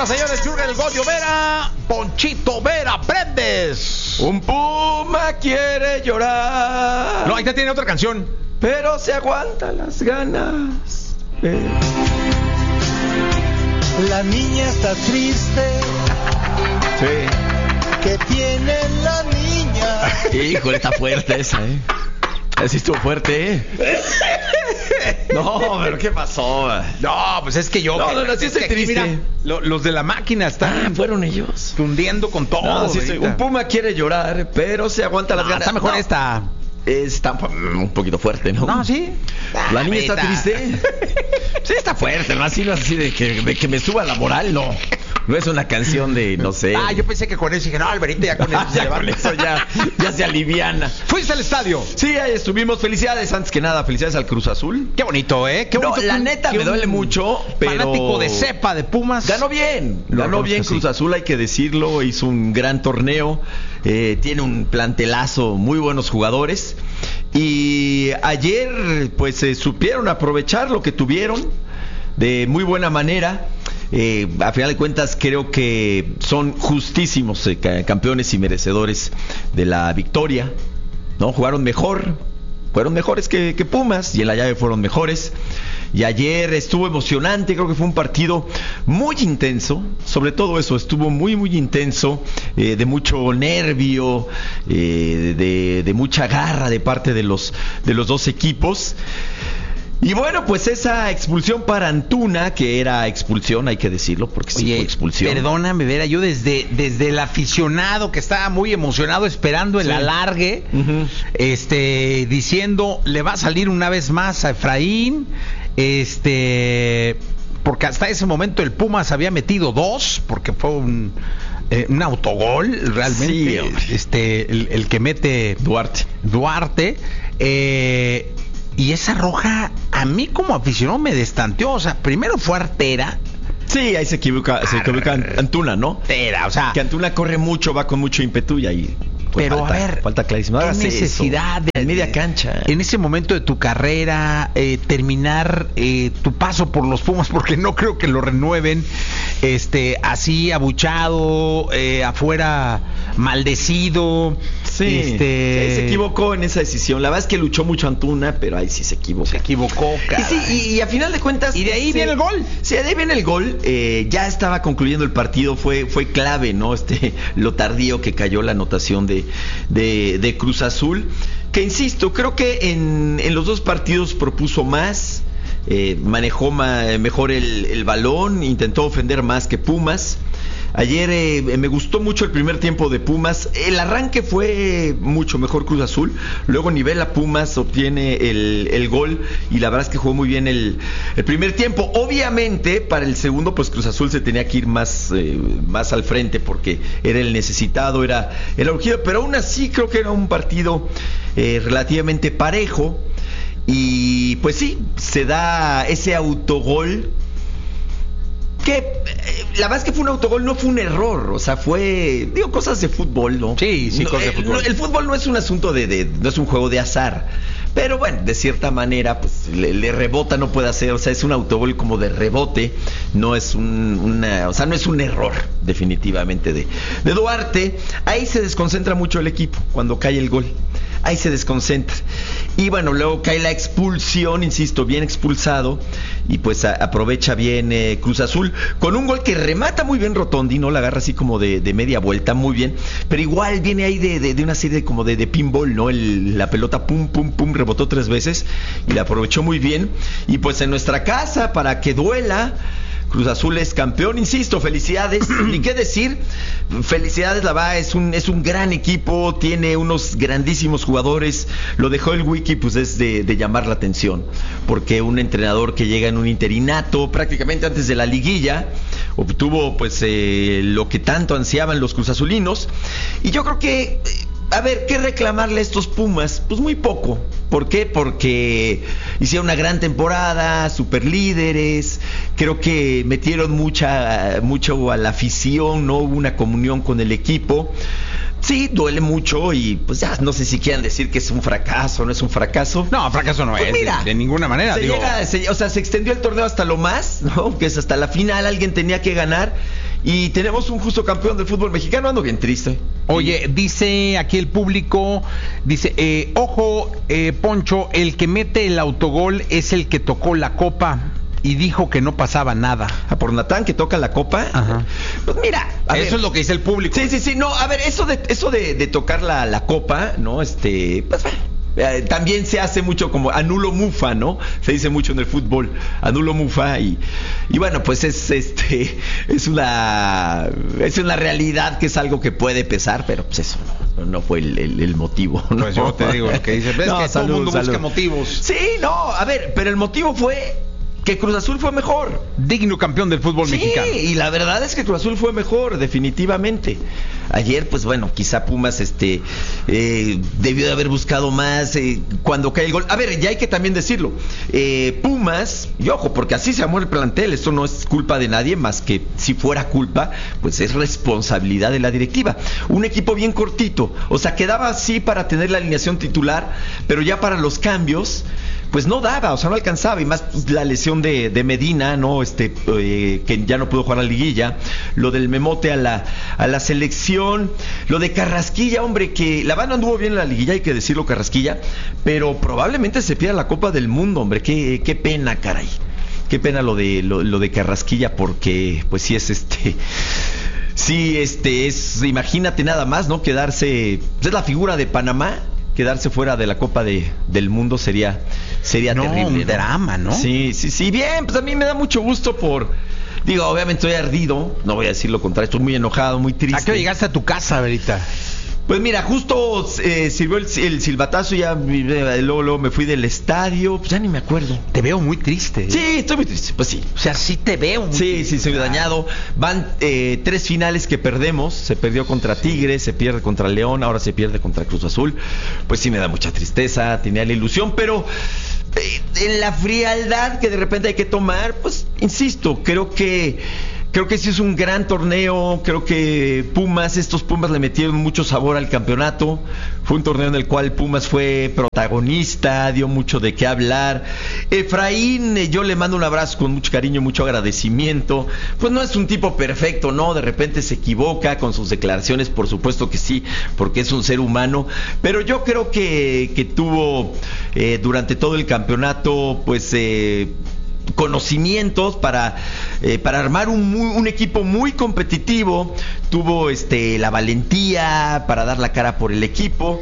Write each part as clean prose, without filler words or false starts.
señoras, señores, Jürgen El Goyo Vera, Ponchito Vera, prendes. Un puma quiere llorar. No, ahí ya tiene otra canción. Pero se aguanta las ganas. La niña está triste. Sí. ¿Qué tiene la niña? Híjole, está fuerte esa, Así estuvo fuerte, No, pero ¿qué pasó? No, pues es que yo... No, sí estoy triste. Mira, los de la máquina están... fueron ellos. Tundiendo con todo. No, sí estoy. Un puma quiere llorar, pero se aguanta las ganas. Está mejor esta. Está un poquito fuerte, ¿no? No, sí. La niña está triste. Sí, está fuerte, ¿no? Así de que me suba la moral, no. No es una canción de, no sé. Yo pensé que con eso dije, no, Alberito, ya con eso se levanta. Con eso ya se aliviana. ¿Fuiste al estadio? Sí, ahí estuvimos. Felicidades, antes que nada, felicidades al Cruz Azul. Qué bonito, ¿eh? Qué bonito. No, la neta me duele mucho, pero... Fanático de cepa, de Pumas. Ganó bien Cruz Azul, hay que decirlo. Hizo un gran torneo. Tiene un plantelazo, muy buenos jugadores. Y ayer, pues, supieron aprovechar lo que tuvieron de muy buena manera. A final de cuentas creo que son justísimos campeones y merecedores de la victoria, ¿no? Fueron mejores que Pumas, y en la llave fueron mejores. Y ayer estuvo emocionante, creo que fue un partido muy intenso, sobre todo eso, estuvo muy intenso, de mucho nervio, de mucha garra de parte de los dos equipos. Y bueno, pues esa expulsión para Antuna, que era expulsión, hay que decirlo, porque sí fue expulsión. Perdóname, Vera, yo desde el aficionado que estaba muy emocionado esperando el alargue, diciendo, le va a salir una vez más a Efraín, porque hasta ese momento el Pumas había metido 2, porque fue un autogol, realmente, sí, el que mete Duarte. Y esa roja, a mí como aficionado me destanteó. O sea, primero fue artera. Sí, ahí se equivoca Antuna, ¿no? Artera, o sea... Que Antuna corre mucho, va con mucho ímpetu y ahí... Pues pero falta clarísimo. ¿Qué necesidad en media cancha? En ese momento de tu carrera, terminar tu paso por los Pumas, porque no creo que lo renueven, así abuchado, afuera maldecido. Sí, sí, se equivocó en esa decisión. La verdad es que luchó mucho Antuna, pero ahí sí se equivocó. Se equivocó, cara. Y a final de cuentas... Y de ahí viene el gol. Sí, de ahí viene el gol. Ya estaba concluyendo el partido. Fue clave, ¿no? Lo tardío que cayó la anotación de Cruz Azul. Que insisto, creo que en los dos partidos propuso más. Manejó mejor el balón. Intentó ofender más que Pumas. Ayer me gustó mucho el primer tiempo de Pumas. El arranque fue mucho mejor Cruz Azul. Luego nivela Pumas, obtiene el gol. Y la verdad es que jugó muy bien el primer tiempo. Obviamente, para el segundo, pues Cruz Azul se tenía que ir más al frente, porque era el necesitado, era el urgido. Pero aún así creo que era un partido relativamente parejo. Y pues sí, se da ese autogol. Que la verdad es que fue un autogol, no fue un error. O sea, fue, cosas de fútbol, ¿no? Sí, cosas de fútbol. El fútbol no es un asunto no es un juego de azar. Pero bueno, de cierta manera, pues le rebota, no puede hacer. O sea, es un autogol como de rebote. No es no es un error, definitivamente, de Duarte. Ahí se desconcentra mucho el equipo cuando cae el gol. Ahí se desconcentra. Y bueno, luego cae la expulsión, insisto, bien expulsado. Y pues aprovecha bien Cruz Azul con un gol que remata muy bien Rotondi, ¿no? La agarra así como de media vuelta, muy bien. Pero igual viene ahí de una serie como de pinball, ¿no? La pelota pum, rebotó 3 veces y la aprovechó muy bien. Y pues en nuestra casa, para que duela, Cruz Azul es campeón, insisto, felicidades. Ni qué decir, felicidades, la verdad, es un gran equipo, tiene unos grandísimos jugadores. Lo dejó el Wiki, pues es de llamar la atención, porque un entrenador que llega en un interinato prácticamente antes de la liguilla obtuvo pues lo que tanto ansiaban los cruzazulinos. Y yo creo que a ver, ¿qué reclamarle a estos Pumas? Pues muy poco. ¿Por qué? Porque hicieron una gran temporada, super líderes, creo que metieron mucho a la afición, no hubo una comunión con el equipo. Sí, duele mucho y pues ya no sé si quieran decir que es un fracaso o no es un fracaso. No, fracaso no pues es, mira, de ninguna manera. Se extendió el torneo hasta lo más, ¿no? Que es hasta la final, alguien tenía que ganar. y tenemos un justo campeón del fútbol mexicano. Ando bien triste. Oye, dice aquí el público, dice, ojo, Poncho, el que mete el autogol es el que tocó la copa y dijo que no pasaba nada. Por Natán, que toca la copa. Ajá. Pues mira, eso es lo que dice el público. Sí. No, a ver, eso de tocar la copa, ¿no? Pues también se hace mucho como anulo mufa, ¿no? Se dice mucho en el fútbol, anulo mufa y bueno, pues es una realidad que es algo que puede pesar, pero pues eso no fue el motivo, ¿no? Pues yo te digo lo que dice, ves, no, que todo el mundo busca motivos. Sí, no, a ver, pero el motivo fue que Cruz Azul fue mejor. Digno campeón del fútbol mexicano. Sí, y la verdad es que Cruz Azul fue mejor, definitivamente. Ayer, pues bueno, quizá Pumas debió de haber buscado más cuando cae el gol. A ver, ya hay que también decirlo. Pumas, y ojo, porque así se armó el plantel, esto no es culpa de nadie, más que si fuera culpa, pues es responsabilidad de la directiva. Un equipo bien cortito, o sea, quedaba así para tener la alineación titular, pero ya para los cambios pues no daba, o sea, no alcanzaba, y más la lesión de Medina, ¿no? Que ya no pudo jugar a la liguilla, lo del Memote a la selección, lo de Carrasquilla, hombre, que la banda anduvo bien en la liguilla, hay que decirlo, Carrasquilla, pero probablemente se pierda la Copa del Mundo, hombre, qué pena, caray. Qué pena lo de Carrasquilla, porque pues sí es, imagínate nada más, ¿no? Quedarse, pues es la figura de Panamá. Quedarse fuera de la Copa del Mundo sería terrible. Un drama, ¿no? Sí, bien, pues a mí me da mucho gusto digo, obviamente estoy ardido, no voy a decir lo contrario, estoy muy enojado, muy triste. ¿A qué hora llegaste a tu casa, Verita? Pues mira, justo sirvió el silbatazo, ya luego me fui del estadio, pues ya ni me acuerdo. Te veo muy triste. Sí, estoy muy triste, pues sí. O sea, sí te veo muy triste. Sí, soy dañado. Van 3 finales que perdemos, se perdió contra Tigres, se pierde contra León, ahora se pierde contra Cruz Azul. Pues sí me da mucha tristeza, tenía la ilusión, pero en la frialdad que de repente hay que tomar, pues insisto, creo que sí es un gran torneo, creo que estos Pumas le metieron mucho sabor al campeonato, fue un torneo en el cual Pumas fue protagonista, dio mucho de qué hablar. Efraín, yo le mando un abrazo con mucho cariño, mucho agradecimiento, pues no es un tipo perfecto, ¿no? De repente se equivoca con sus declaraciones, por supuesto que sí, porque es un ser humano, pero yo creo que tuvo durante todo el campeonato, pues conocimientos para armar un equipo muy competitivo, tuvo la valentía para dar la cara por el equipo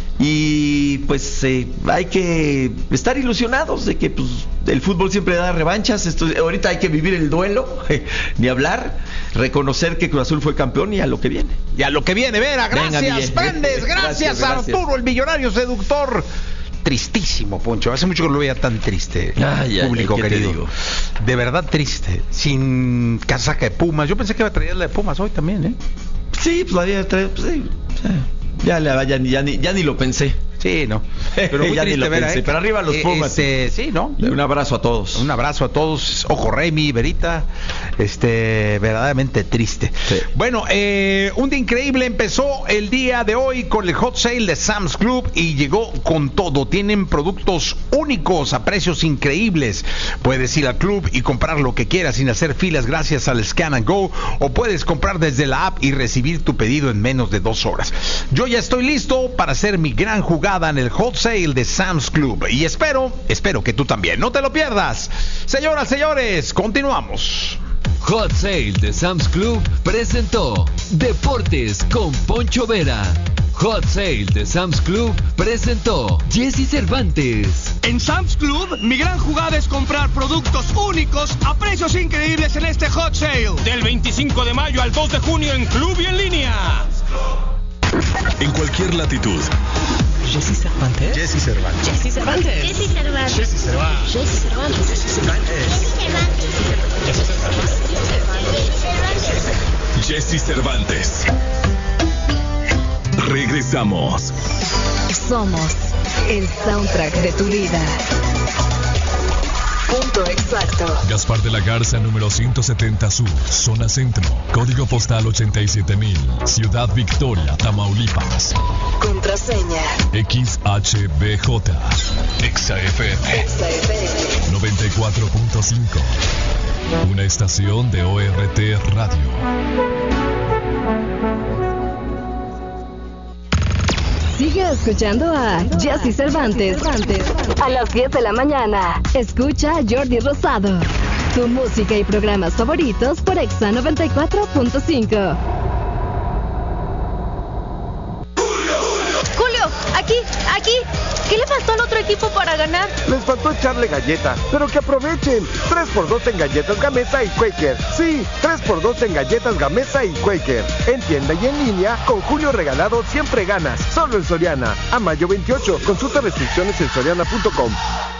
y pues hay que estar ilusionados de que pues el fútbol siempre da revanchas. Ahorita hay que vivir el duelo, ni hablar, reconocer que Cruz Azul fue campeón y a lo que viene. Vera, gracias, Pendes, gracias Arturo, el millonario seductor. Tristísimo, Poncho. Hace mucho que no lo veía tan triste. Público querido. De verdad triste. Sin casaca de Pumas. Yo pensé que iba a traer la de Pumas hoy también, ¿eh? Sí, pues la había traído. Pues, sí. Ya ni lo pensé. Sí, no. Pero muy ya triste ni lo ver, pensé. Pero arriba los Pumas. Sí, ¿no? Un abrazo a todos. Un abrazo a todos. Ojo, Remy, Verita. Verdaderamente triste. Sí. Bueno, un día increíble empezó el día de hoy con el hot sale de Sam's Club y llegó con todo. Tienen productos únicos a precios increíbles. Puedes ir al club y comprar lo que quieras sin hacer filas gracias al Scan and Go, o puedes comprar desde la app y recibir tu pedido en menos de 2 horas. Yo ya estoy listo para hacer mi gran jugada en el hot sale de Sam's Club y espero que tú también. No te lo pierdas. Señoras, señores, continuamos. Hot Sale de Sam's Club presentó Deportes con Poncho Vera. Hot Sale de Sam's Club presentó Jesse Cervantes. En Sam's Club, mi gran jugada es comprar productos únicos a precios increíbles en este Hot Sale. Del 25 de mayo al 2 de junio en Club y en línea. En cualquier latitud. Jesse Cervantes. Jesse Cervantes. Jesse Cervantes. Jesse Cervantes. Jesse Cervantes. Jesse Cervantes. Jesse Cervantes. Regresamos. Somos el soundtrack de tu vida. Punto exacto. Gaspar de la Garza, número 170 Sur, zona centro. Código postal 87,000. Ciudad Victoria, Tamaulipas. Contraseña. XHBJ. XFM. 94.5. Una estación de ORT Radio. Sigue escuchando a Jesse Cervantes. A las 10 de la mañana. Escucha a Jordi Rosado. Tu música y programas favoritos por Exa 94.5. Julio, aquí. ¿Qué le faltó al otro equipo para ganar? Les faltó echarle galleta, pero que aprovechen. 3x2 en galletas Gamesa y Quaker. Sí, 3x2 en galletas Gamesa y Quaker. En tienda y en línea, con Julio regalado siempre ganas. Solo en Soriana. A mayo 28. Consulta restricciones en soriana.com.